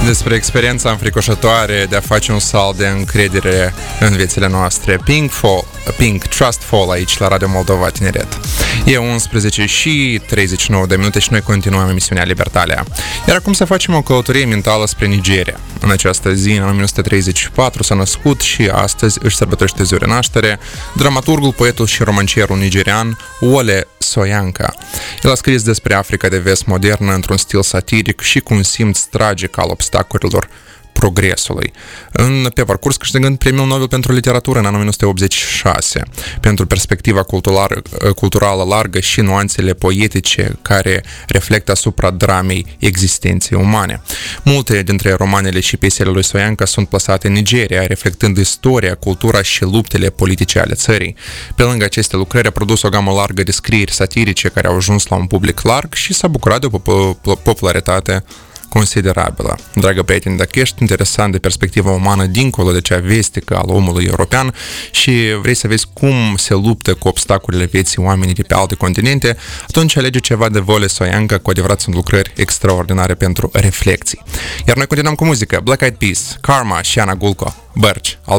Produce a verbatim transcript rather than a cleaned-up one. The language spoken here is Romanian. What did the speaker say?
despre experiența înfricoșătoare de a face un salt de încredere în viețile noastre. Pink, Fall, Pink Trust Fall aici la Radio Moldova Tineret. E unsprezece și treizeci și nouă de minute și noi continuăm emisiunea Libertalia. Iar acum să facem o călătorie mentală spre Nigeria. În această zi, în o mie nouă sute treizeci și patru, s-a născut și astăzi își sărbătorește ziua de naștere dramaturgul, poetul și romancierul nigerian Wole Soyinka. El a scris despre Africa de Vest modernă într-un stil satiric și cu un simț tragic al obstacolelor progresului. În, pe parcurs câștigând Premiul Nobel pentru Literatură în anul o mie nouă sute optzeci și șase, pentru perspectiva cultural, culturală largă și nuanțele poetice care reflectă asupra dramei existenței umane. Multe dintre romanele și piesele lui Soyinka sunt plasate în Nigeria, reflectând istoria, cultura și luptele politice ale țării. Pe lângă aceste lucrări a produs o gamă largă de scrieri satirice care au ajuns la un public larg și s-a bucurat de o popularitate considerabilă. Dragă prieteni, dacă ești interesant de perspectiva umană dincolo de cea vestică al omului european și vrei să vezi cum se luptă cu obstacolele vieții oamenii de pe alte continente, atunci alege ceva de Wole Soyinka, cu adevărat sunt lucrări extraordinare pentru reflexii. Iar noi continuăm cu muzică. Black Eyed Peas, Karma și Ana Gulco, Bărci,